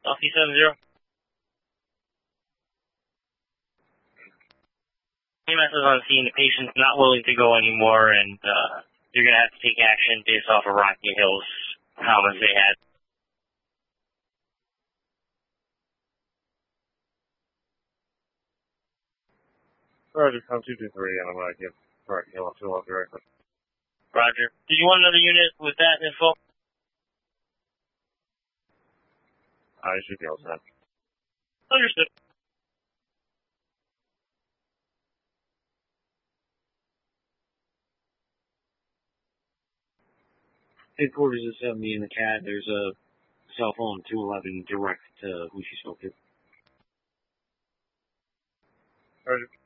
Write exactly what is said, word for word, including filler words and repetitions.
Alpha seven zero. E M S is on scene. The patient's not willing to go anymore, and uh, you're going to have to take action based off of Rocky Hills comments they had. Roger, come two two three, and I'm going to give Rocky Hill a fill up directly. Roger. Did you want another unit with that info? I should be all set. Understood. Headquarters is seventy in the C A D. There's a cell phone two eleven direct to who she spoke to. Roger.